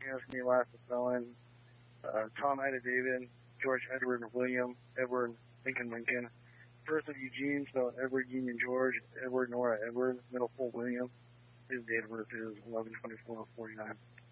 Anthony Lassifellin, Tom Ida David, George Edward William, Edward Lincoln. First of Eugene, spelled Edward Union George, Edward Nora Edward, middle full William. His date of birth is 11/24/49.